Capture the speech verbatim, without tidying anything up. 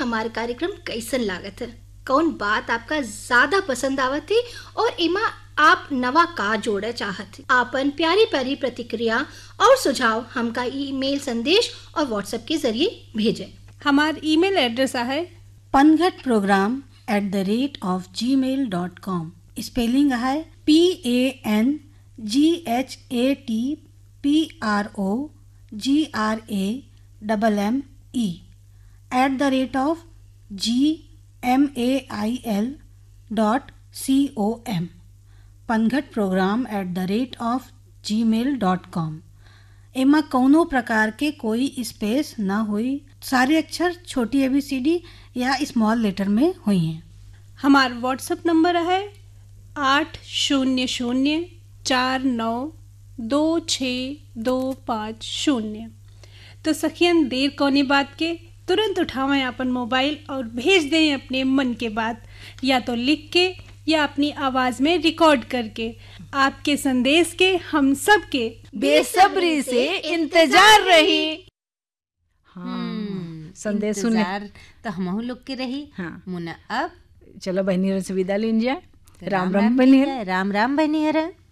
हमारे कार्यक्रम कैसन लागत है, कौन बात आपका ज्यादा पसंद आवत है और इमा आप नवा का जोड़े चाहत है। आपन प्यारी प्यारी प्रतिक्रिया और सुझाव हमका ईमेल संदेश और व्हाट्सएप के जरिए भेजें। हमार ईमेल एड्रेस है पनघट programme at the rate of जी मेल डॉट कॉम। स्पेलिंग है P A N G H A T P R O जी R A double M E at the rate of G M A I L dot C O M. पनघट programme at the rate of जी मेल dot com. एमा कौनो प्रकार के कोई space ना हुई, सारे अक्षर छोटी एबीसीडी या स्मॉल लेटर में हुई हैं। हमार व्हाट्सएप नंबर है आठ शून्य शून्य चार नौ दो छः दो पाँच शून्य। तो सखियन देर कौनी बात के तुरंत उठावें अपन मोबाइल और भेज दें अपने मन के बात, या तो लिख के या अपनी आवाज में रिकॉर्ड करके। आपके संदेश के हम सब के बेसब्री से इंतजार रही। हाँ, संदेश सुने इंतजार तो हमहू लोग के रही। हाँ। मुना अब चलो बहनी से विदा लीजिए। राम राम बहनी। राम राम बहनी हरा।